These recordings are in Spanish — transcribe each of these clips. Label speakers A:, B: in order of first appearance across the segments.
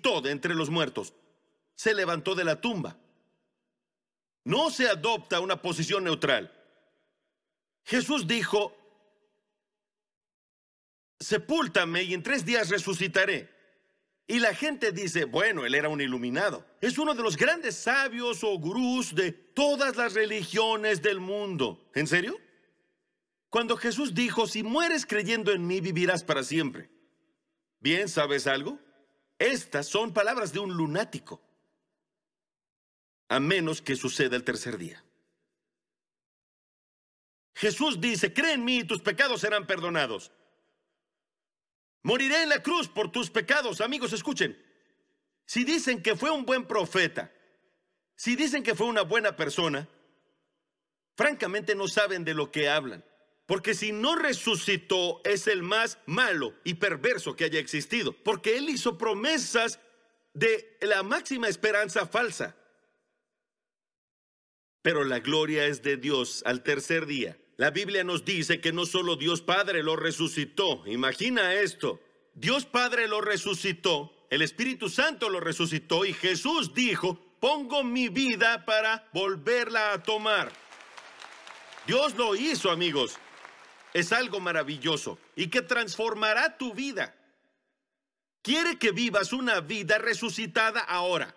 A: resucitó de entre los muertos. Se levantó de la tumba. No se adopta una posición neutral. Jesús dijo: sepúltame y en 3 días resucitaré. Y la gente dice: bueno, él era un iluminado. Es uno de los grandes sabios o gurús de todas las religiones del mundo. ¿En serio? Cuando Jesús dijo: si mueres creyendo en mí, vivirás para siempre. Bien, ¿sabes algo? Estas son palabras de un lunático. A menos que suceda el 3er día. Jesús dice: cree en mí y tus pecados serán perdonados. Moriré en la cruz por tus pecados. Amigos, escuchen. Si dicen que fue un buen profeta, si dicen que fue una buena persona, francamente no saben de lo que hablan. Porque si no resucitó, es el más malo y perverso que haya existido. Porque él hizo promesas de la máxima esperanza falsa. Pero la gloria es de Dios al 3er día. La Biblia nos dice que no solo Dios Padre lo resucitó. Imagina esto. Dios Padre lo resucitó, el Espíritu Santo lo resucitó y Jesús dijo: pongo mi vida para volverla a tomar. Dios lo hizo, amigos. Es algo maravilloso y que transformará tu vida. Quiere que vivas una vida resucitada ahora.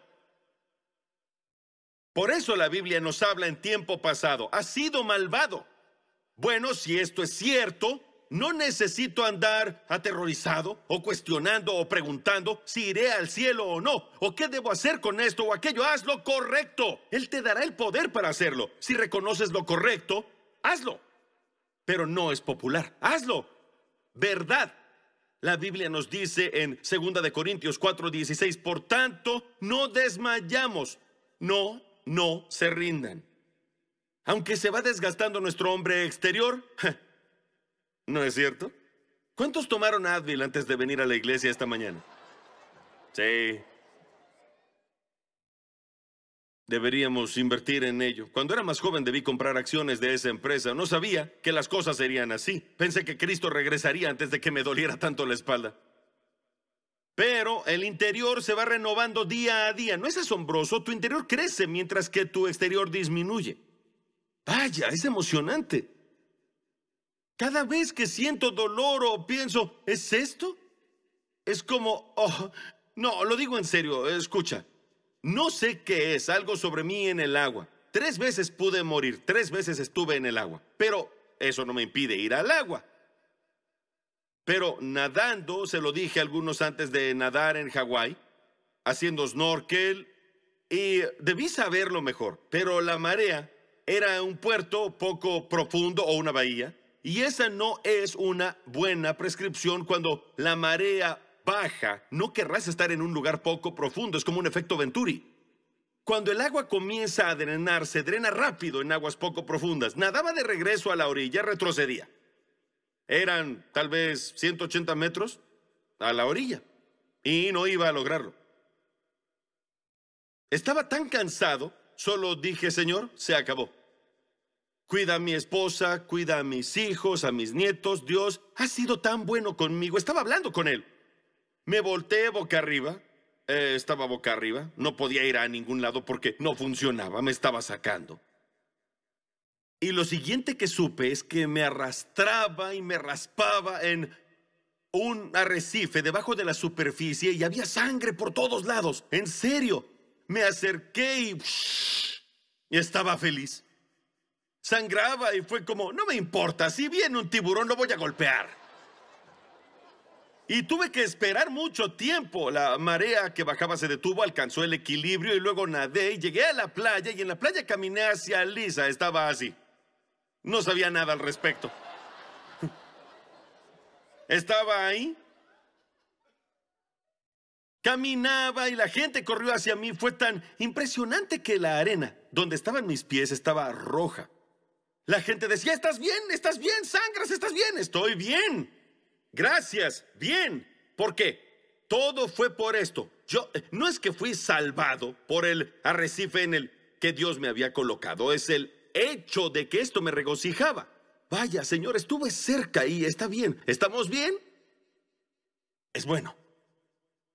A: Por eso la Biblia nos habla en tiempo pasado. Has sido malvado. Bueno, si esto es cierto, no necesito andar aterrorizado o cuestionando o preguntando si iré al cielo o no, o qué debo hacer con esto o aquello. Haz lo correcto. Él te dará el poder para hacerlo. Si reconoces lo correcto, hazlo. Pero no es popular. Hazlo. Verdad. La Biblia nos dice en 2 Corintios 4:16, por tanto, no desmayamos. No se rindan. Aunque se va desgastando nuestro hombre exterior, ¿no es cierto? ¿Cuántos tomaron Advil antes de venir a la iglesia esta mañana? Sí. Deberíamos invertir en ello. Cuando era más joven debí comprar acciones de esa empresa. No sabía que las cosas serían así. Pensé que Cristo regresaría antes de que me doliera tanto la espalda. Pero el interior se va renovando día a día. ¿No es asombroso? Tu interior crece mientras que tu exterior disminuye. Vaya, es emocionante. Cada vez que siento dolor o pienso, ¿es esto? Es como, no, lo digo en serio, escucha. No sé qué es, algo sobre mí en el agua. 3 veces pude morir, 3 veces estuve en el agua. Pero eso no me impide ir al agua. Pero nadando, se lo dije a algunos antes de nadar en Hawái, haciendo snorkel, y debí saberlo mejor. Pero la marea era un puerto poco profundo o una bahía, y esa no es una buena prescripción. Cuando la marea baja, no querrás estar en un lugar poco profundo. Es como un efecto Venturi. Cuando el agua comienza a drenar, se drena rápido en aguas poco profundas. Nadaba de regreso a la orilla, retrocedía. Eran tal vez 180 metros a la orilla, y no iba a lograrlo. Estaba tan cansado, solo dije: Señor, se acabó. Cuida a mi esposa, cuida a mis hijos, a mis nietos. Dios ha sido tan bueno conmigo. Estaba hablando con él. Me volteé boca arriba. Estaba boca arriba. No podía ir a ningún lado porque no funcionaba. Me estaba sacando. Y lo siguiente que supe es que me arrastraba y me raspaba en un arrecife debajo de la superficie y había sangre por todos lados. En serio. Me acerqué y estaba feliz. Sangraba y fue como, no me importa, si viene un tiburón lo voy a golpear. Y tuve que esperar mucho tiempo. La marea que bajaba se detuvo, alcanzó el equilibrio y luego nadé y llegué a la playa, y en la playa caminé hacia Lisa. Estaba así. No sabía nada al respecto. Estaba ahí. Caminaba y la gente corrió hacia mí. Fue tan impresionante que la arena donde estaban mis pies estaba roja. La gente decía: ¿estás bien? ¿Estás bien? ¿Sangras? ¿Estás bien? Estoy bien. Gracias. Bien. ¿Por qué? Todo fue por esto. No es que fui salvado por el arrecife en el que Dios me había colocado. Es el hecho de que esto me regocijaba. Vaya, Señor, estuve cerca y está bien. ¿Estamos bien? Es bueno.